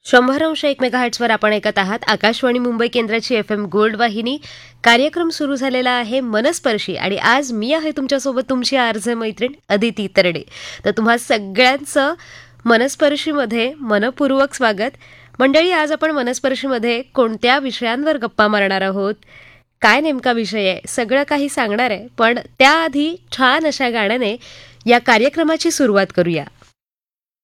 100.1 मेगाहर्ट्झवर आपण ऐकत आहात आकाशवाणी मुंबई केंद्राची FM गोल्ड वाहिनी. कार्यक्रम सुरू झालेला आहे मनस्पर्शी आणि आज मी आहे तुमच्यासोबत तुमची आरजे मैत्रीण अदिती तरडे. तर तुम्हा सगळ्यांचं मनस्पर्शीमध्ये मनपूर्वक स्वागत. मंडळी, आज आपण मनस्पर्शीमध्ये कोणत्या विषयांवर गप्पा मारणार आहोत, काय नेमका विषय आहे, सगळं काही सांगणार आहे. पण त्याआधी छान अशा गाण्याने या कार्यक्रमाची सुरुवात करूया.